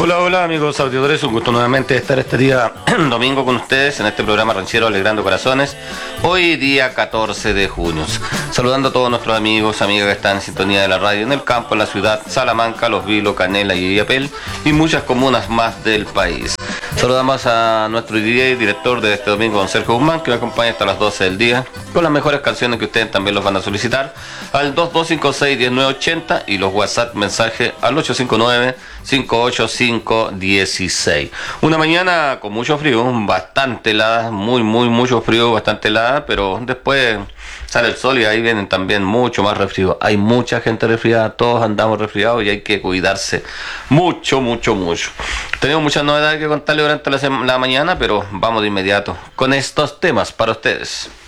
Hola, hola amigos auditores, un gusto nuevamente estar este día domingo con ustedes en este programa ranchero Alegrando Corazones, hoy día 14 de junio. Saludando a todos nuestros amigos, amigas que están en sintonía de la radio en el campo, en la ciudad, Salamanca, Los Vilos, Canela y Illapel y muchas comunas más del país. Saludamos a nuestro DJ, director de este domingo, don Sergio Guzmán, que me acompaña hasta las 12 del día con las mejores canciones que ustedes también los van a solicitar al 2256-1980 y los WhatsApp mensaje al 859-585-16. Una mañana con mucho frío, bastante helada, mucho frío, bastante helada, pero después sale el sol y ahí vienen también mucho más resfrío. Hay mucha gente resfriada, todos andamos resfriados y hay que cuidarse mucho. Tenemos muchas novedades que contarles durante la mañana, pero vamos de inmediato con estos temas para ustedes.